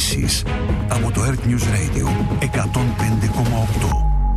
ειδήσεις από το Earth News Radio 105,8.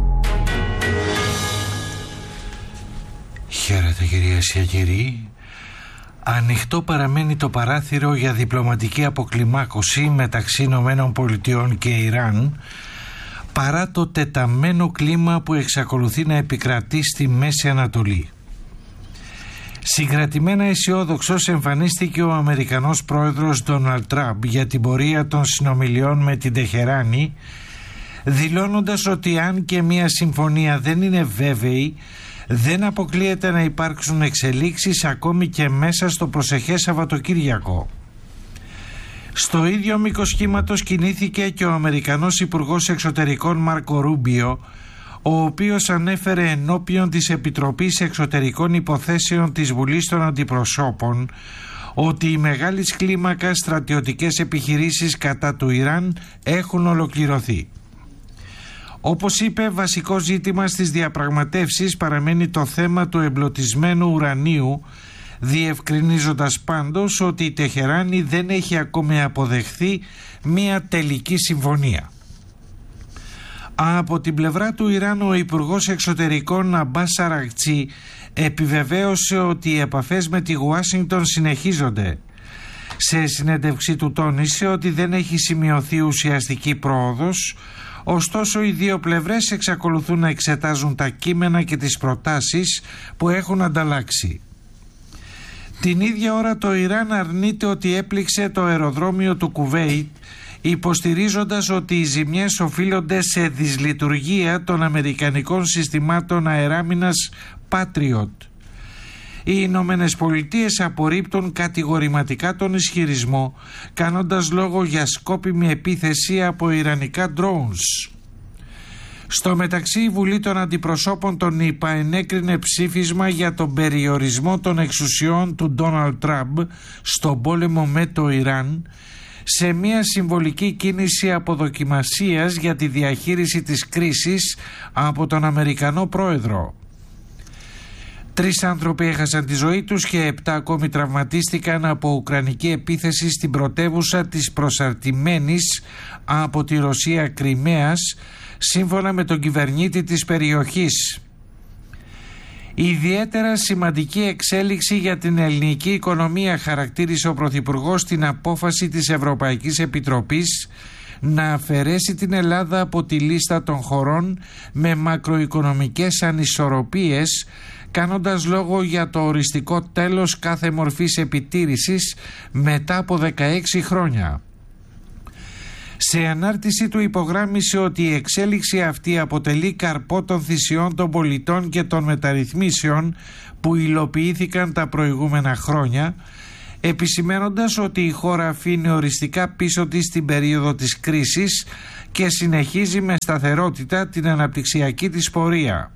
Χαίρετε κυρίες και κύριοι. Ανοιχτό παραμένει το παράθυρο για διπλωματική αποκλιμάκωση μεταξύ Ηνωμένων Πολιτειών και Ιράν, παρά το τεταμένο κλίμα που εξακολουθεί να επικρατεί στη Μέση Ανατολή. Συγκρατημένα αισιόδοξος εμφανίστηκε ο Αμερικανός πρόεδρος Ντόναλντ Τραμπ για την πορεία των συνομιλιών με την Τεχεράνη, δηλώνοντας ότι αν και μια συμφωνία δεν είναι βέβαιη, δεν αποκλείεται να υπάρξουν εξελίξεις ακόμη και μέσα στο προσεχές Σαββατοκύριακο. Στο ίδιο μήκος κύματος κινήθηκε και ο Αμερικανός Υπουργός Εξωτερικών Μάρκο Ρούμπιο, ο οποίος ανέφερε ενώπιον της Επιτροπής Εξωτερικών Υποθέσεων της Βουλής των Αντιπροσώπων ότι οι μεγάλης κλίμακας στρατιωτικές επιχειρήσεις κατά του Ιράν έχουν ολοκληρωθεί. Όπως είπε, βασικό ζήτημα στις διαπραγματεύσεις παραμένει το θέμα του εμπλωτισμένου ουρανίου, διευκρινίζοντας πάντως ότι η Τεχεράνη δεν έχει ακόμη αποδεχθεί μια τελική συμφωνία. Από την πλευρά του Ιράν, ο Υπουργός Εξωτερικών Αμπάς Αρακτσί επιβεβαίωσε ότι οι επαφές με τη Ουάσιγκτον συνεχίζονται. Σε συνέντευξη του τόνισε ότι δεν έχει σημειωθεί ουσιαστική πρόοδος, ωστόσο οι δύο πλευρές εξακολουθούν να εξετάζουν τα κείμενα και τις προτάσεις που έχουν ανταλλάξει. Την ίδια ώρα το Ιράν αρνείται ότι έπληξε το αεροδρόμιο του Κουβέιτ, υποστηρίζοντας ότι οι ζημιές οφείλονται σε δυσλειτουργία των αμερικανικών συστημάτων αεράμινας Patriot. Οι Ηνωμένες Πολιτείες απορρίπτουν κατηγορηματικά τον ισχυρισμό, κάνοντας λόγο για σκόπιμη επίθεση από ιρανικά drones. Στο μεταξύ, η Βουλή των Αντιπροσώπων των ΗΠΑ ενέκρινε ψήφισμα για τον περιορισμό των εξουσιών του Ντόναλντ Τραμπ στον πόλεμο με το Ιράν, σε μια συμβολική κίνηση αποδοκιμασίας για τη διαχείριση της κρίσης από τον Αμερικανό πρόεδρο. 3 άνθρωποι έχασαν τη ζωή τους και 7 ακόμη τραυματίστηκαν από ουκρανική επίθεση στην πρωτεύουσα της προσαρτημένης από τη Ρωσία Κριμαίας, σύμφωνα με τον κυβερνήτη της περιοχής. Ιδιαίτερα σημαντική εξέλιξη για την ελληνική οικονομία χαρακτήρισε ο Πρωθυπουργός την απόφαση της Ευρωπαϊκής Επιτροπής να αφαιρέσει την Ελλάδα από τη λίστα των χωρών με μακροοικονομικές ανισορροπίες, κάνοντας λόγο για το οριστικό τέλος κάθε μορφής επιτήρησης μετά από 16 χρόνια. Σε ανάρτηση του υπογράμμισε ότι η εξέλιξη αυτή αποτελεί καρπό των θυσιών των πολιτών και των μεταρρυθμίσεων που υλοποιήθηκαν τα προηγούμενα χρόνια, επισημαίνοντας ότι η χώρα αφήνει οριστικά πίσω της την περίοδο της κρίσης και συνεχίζει με σταθερότητα την αναπτυξιακή της πορεία.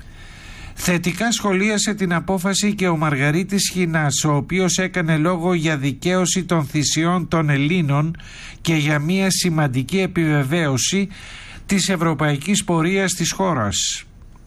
Θετικά σχολίασε την απόφαση και ο Μαργαρίτης Χινάς, ο οποίος έκανε λόγο για δικαίωση των θυσιών των Ελλήνων και για μια σημαντική επιβεβαίωση της ευρωπαϊκής πορείας της χώρας.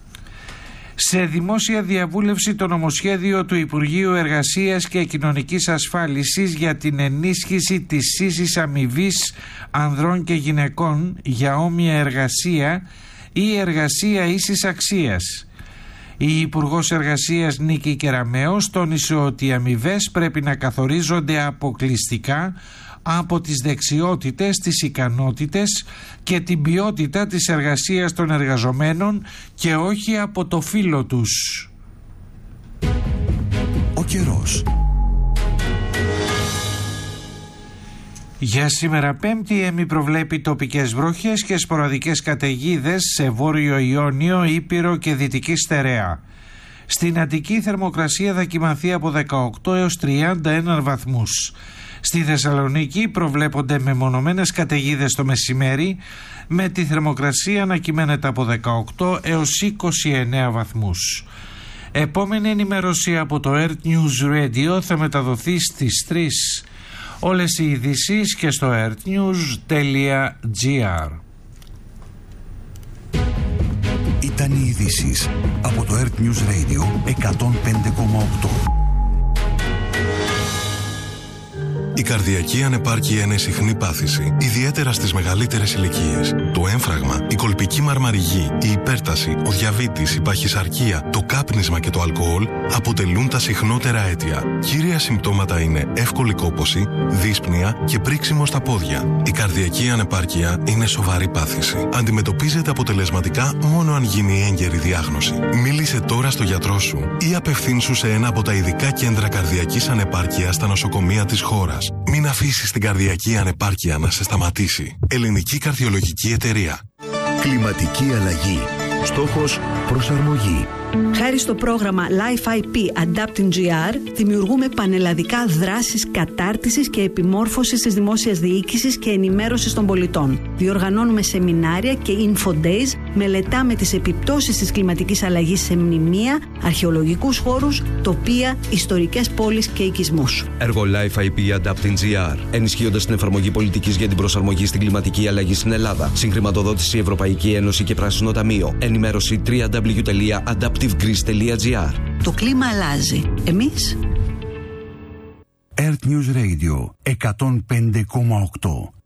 Σε δημόσια διαβούλευση το νομοσχέδιο του Υπουργείου Εργασίας και Κοινωνικής Ασφάλισης για την ενίσχυση της ίσης αμοιβής ανδρών και γυναικών για όμοια εργασία ή εργασία ίσης αξίας. Η Υπουργός Εργασίας Νίκη Κεραμέως τόνισε ότι οι αμοιβές πρέπει να καθορίζονται αποκλειστικά από τις δεξιότητες, τις ικανότητες και την ποιότητα της εργασίας των εργαζομένων και όχι από το φύλο τους. Ο καιρός. Για σήμερα Πέμπτη προβλέπει τοπικές βροχές και σποραδικές καταιγίδες σε Βόρειο Ιόνιο, Ήπειρο και Δυτική Στερέα. Στην Αττική η θερμοκρασία θα κυμανθεί από 18 έως 31 βαθμούς. Στη Θεσσαλονίκη προβλέπονται μεμονωμένες καταιγίδες το μεσημέρι, με τη θερμοκρασία να κυμαίνεται από 18 έως 29 βαθμούς. Επόμενη ενημέρωση από το Earth News Radio θα μεταδοθεί στις 3. Όλες οι ειδήσεις και στο earthnews.gr. Ήταν οι ειδήσεις από το Earth News Radio 105,8. Η καρδιακή ανεπάρκεια είναι συχνή πάθηση, ιδιαίτερα στις μεγαλύτερες ηλικίες. Το έμφραγμα, η κολπική μαρμαριγή, η υπέρταση, ο διαβήτης, η παχυσαρκία, το κάπνισμα και το αλκοόλ αποτελούν τα συχνότερα αίτια. Κύρια συμπτώματα είναι εύκολη κόπωση, δύσπνοια και πρίξιμο στα πόδια. Η καρδιακή ανεπάρκεια είναι σοβαρή πάθηση. Αντιμετωπίζεται αποτελεσματικά μόνο αν γίνει έγκαιρη διάγνωση. Μίλησε τώρα στο γιατρό σου ή απευθύνσου σε ένα από τα ειδικά κέντρα καρδιακής ανεπάρκειας στα νοσοκομεία της χώρας. Μην αφήσεις την καρδιακή ανεπάρκεια να σε σταματήσει. Ελληνική Καρδιολογική Εταιρεία. Κλιματική αλλαγή. Στόχος προσαρμογή. Χάρη στο πρόγραμμα Life IP Adapting GR, δημιουργούμε πανελλαδικά δράσεις κατάρτισης και επιμόρφωσης της δημόσιας διοίκησης και ενημέρωσης των πολιτών. Διοργανώνουμε σεμινάρια και info days, μελετάμε τις επιπτώσεις της κλιματικής αλλαγής σε μνημεία, αρχαιολογικούς χώρους, τοπία, ιστορικές πόλεις και οικισμούς. Έργο Life IP Adapting GR, ενισχύοντας την εφαρμογή πολιτικής για την προσαρμογή στην κλιματική αλλαγή στην Ελλάδα. Συγχρηματοδότηση Ευρωπαϊκή Ένωση και Πράσινο Ταμείο. Ενημέρωση www.adaptivegreece.gr. Το κλίμα αλλάζει. Εμείς? Earth News Radio 105,8.